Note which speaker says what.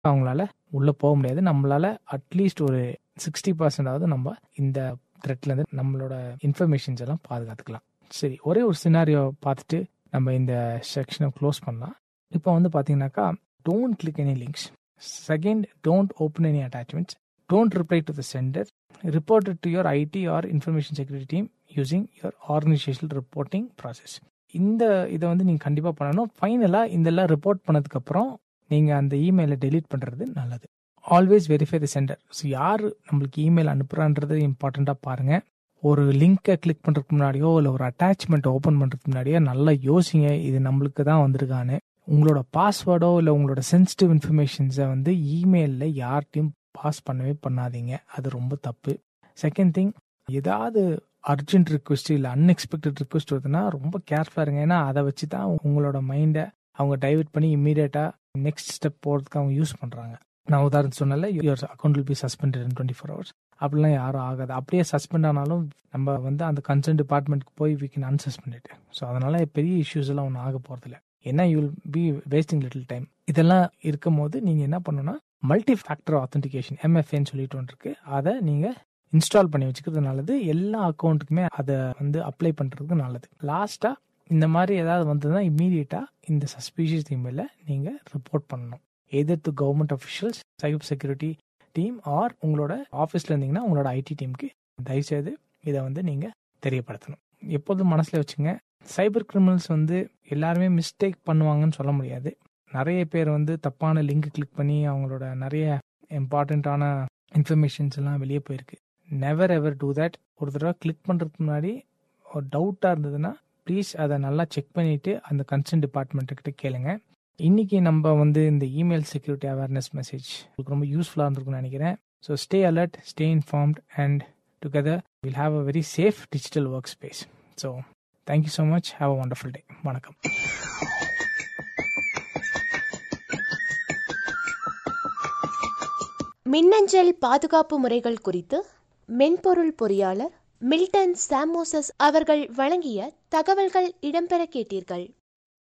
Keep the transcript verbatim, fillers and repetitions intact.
Speaker 1: அவங்களால உள்ளே போக முடியாது. நம்மளால அட்லீஸ்ட் ஒரு சிக்ஸ்டி பர்சன்டாவது நம்ம இந்த த்ரெட்லேருந்து நம்மளோட இன்ஃபர்மேஷன்ஸ் எல்லாம் பாதுகாத்துக்கலாம். சரி, ஒரே ஒரு சினாரியோ பார்த்துட்டு நம்ம இந்த செக்ஷனை க்ளோஸ் பண்ணலாம். இப்போ வந்து பார்த்தீங்கன்னாக்கா, don't click any links. Second, don't open any attachments. Don't reply to the centre. Report to your ID R information security team using your organisational reporting process. இந்த இதை வந்து நீங்கள் கண்டிப்பாக பண்ணணும். ஃபைனலாக இதெல்லாம் ரிப்போர்ட் பண்ணதுக்கப்புறம் நீங்கள் அந்த இமெயிலை டெலீட் பண்ணுறது நல்லது. Always verify the centre. So யார் நம்மளுக்கு இமெயில் அனுப்புகிறான்றது இம்பார்ட்டண்ட்டாக பாருங்கள். ஒரு லிங்கை கிளிக் பண்ணுறதுக்கு முன்னாடியோ இல்லை ஒரு அட்டாச்மெண்ட்டை ஓப்பன் பண்ணுறதுக்கு முன்னாடியோ நல்லா யோசிங்க, இது நம்மளுக்கு தான் வந்திருக்கான்னு. உங்களோட பாஸ்வேர்டோ இல்லை உங்களோட சென்சிட்டிவ் இன்ஃபர்மேஷன்ஸை வந்து இமெயிலில் யார்ட்டையும் பாஸ் பண்ணவே பண்ணாதீங்க. அது ரொம்ப தப்பு. செகண்ட் திங், ஏதாவது அர்ஜென்ட் ரிக்வெஸ்ட் இல்லை அன்எக்ஸ்பெக்டட் ரிக்வெஸ்ட் வருதுன்னா ரொம்ப கேர்ஃபுல்லாக இருங்க. ஏன்னா அதை வச்சு தான் உங்களோட மைண்டை அவங்க டைவர்ட் பண்ணி இம்மீடியட்டாக நெக்ஸ்ட் ஸ்டெப் போகிறதுக்கு அவங்க யூஸ் பண்ணுறாங்க. நான் உதாரணம் சொன்னால, your account will be suspended in twenty four hours. அப்படிலாம் யாரும் ஆகாது. அப்படியே சஸ்பெண்ட் ஆனாலும் நம்ம வந்து அந்த கன்சர்ன் டிபார்ட்மெண்ட்டுக்கு போய் வி கேன் அன்சஸ்பெண்ட் இட். ஸோ அதனால பெரிய இஷ்யூஸ் எல்லாம் ஒன்றும் ஆக போகிறதில்ல. ஏன்னா you will be wasting little time. இதெல்லாம் இருக்கும் போது நீங்கள் என்ன பண்ணணும்னா, மல்டி ஃபேக்டர் ஆத்தென்டிகேஷன் எம்எஃப்ஏன்னு சொல்லிட்டு ஒன்று இருக்கு. அதை நீங்கள் இன்ஸ்டால் பண்ணி வச்சுக்கிறது நல்லது. எல்லா அக்கௌண்ட்டுக்குமே அதை வந்து அப்ளை பண்ணுறதுக்கு நல்லது. லாஸ்ட்டாக இந்த மாதிரி ஏதாவது வந்ததுன்னா இம்மீடியட்டாக இந்த சஸ்பீஷியஸ் இமெயிலை நீங்கள் ரிப்போர்ட் பண்ணணும். எதர் to government officials, cyber security team, R உங்களோட ஆஃபீஸில் இருந்தீங்கன்னா உங்களோட ஐடி டீமுக்கு தயவுசெய்து இதை வந்து நீங்கள் தெரியப்படுத்தணும். எப்போதும் மனசில் வச்சுங்க, சைபர் கிரிமினல்ஸ் வந்து எல்லாருமே மிஸ்டேக் பண்ணுவாங்கன்னு சொல்ல முடியாது. நிறைய பேர் வந்து தப்பான லிங்க் கிளிக் பண்ணி அவங்களோட நிறைய இம்பார்ட்டண்ட்டான இன்ஃபர்மேஷன்ஸ் எல்லாம் வெளியே போயிருக்கு. Never ever do that. ஒரு தடவை கிளிக் பண்ணுறதுக்கு முன்னாடி ஒரு டவுட்டாக இருந்ததுன்னா ப்ளீஸ் அதை நல்லா செக் பண்ணிவிட்டு அந்த கன்சர்ன் டிபார்ட்மெண்ட்டுக்கிட்ட கேளுங்க. இன்னைக்கு நம்ம வந்து இந்த இமெயில் செக்யூரிட்டி அவேர்னஸ் மெசேஜ் உங்களுக்கு ரொம்ப யூஸ்ஃபுல்லாக இருந்திருக்குன்னு நினைக்கிறேன். So stay alert, stay informed, and together will have a very safe digital work space. So thank you so much. Have a wonderful டே. வணக்கம்.
Speaker 2: மின்னஞ்சல் பாதுகாப்பு முறைகள் குறித்து மென்பொருள் பொறியாளர் மில்டன் சாமோசஸ் அவர்கள் வழங்கிய தகவல்கள் இடம்பெற கேட்டீர்கள்.